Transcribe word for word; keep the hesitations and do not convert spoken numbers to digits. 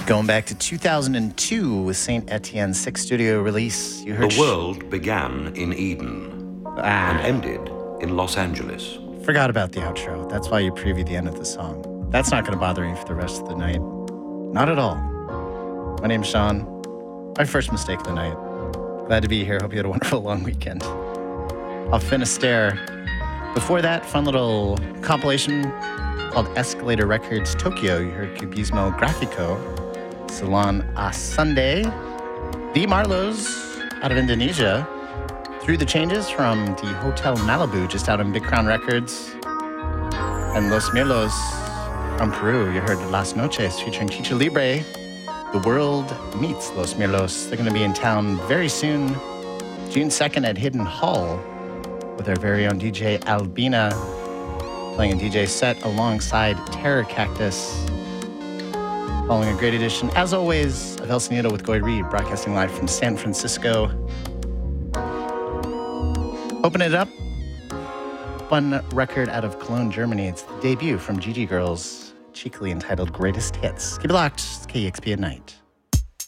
Going back to two thousand two with Saint Etienne's sixth studio release, you heard... The world began in Eden Ah. and ended in Los Angeles. Forgot about the outro. That's why you previewed the end of the song. That's not going to bother you for the rest of the night. Not at all. My name's Sean. My first mistake of the night. Glad to be here. Hope you had a wonderful long weekend. Off Finisterre. Before that, fun little compilation called Escalator Records Tokyo. You heard Cubismo Grafico, Salon a Sunday, The Marlos out of Indonesia, Through the Changes from the Hotel Malibu just out on Big Crown Records, and Los Mirlos from Peru. You heard Las Noches featuring Chicha Libre. The World Meets Los Mirlos. They're going to be in town very soon, June second at Hidden Hall, with our very own D J Albina playing a D J set alongside Terror Cactus. Following a great edition, as always, of El Sonido with Goy Reed, broadcasting live from San Francisco. Open it up. Fun record out of Cologne, Germany. It's the debut from Gigi Girls, cheekily entitled Greatest Hits. Keep it locked. It's K E X P at night.